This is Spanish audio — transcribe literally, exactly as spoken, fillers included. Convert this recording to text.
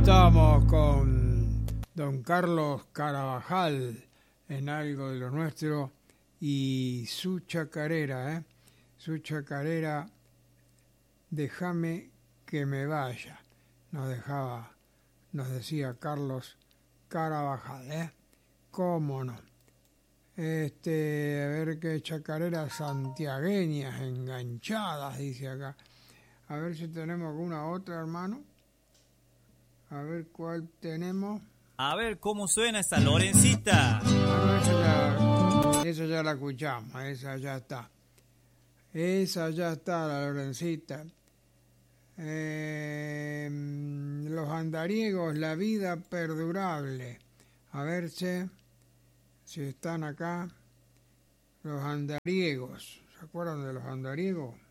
Estábamos con don Carlos Carabajal en Algo de lo Nuestro y su chacarera, ¿eh? Su chacarera, Déjame que me vaya, nos dejaba, nos decía Carlos Carabajal, ¿eh? Cómo no. Este, a ver qué chacareras santiagueñas enganchadas, dice acá. A ver si tenemos alguna otra, hermano. A ver cuál tenemos. A ver cómo suena esa Lorencita. Ah, no, esa ya, esa ya la escuchamos, esa ya está. Esa ya está, la Lorencita. Eh, los andariegos, la vida perdurable. A ver si, si están acá. Los andariegos. ¿Se acuerdan de los andariegos?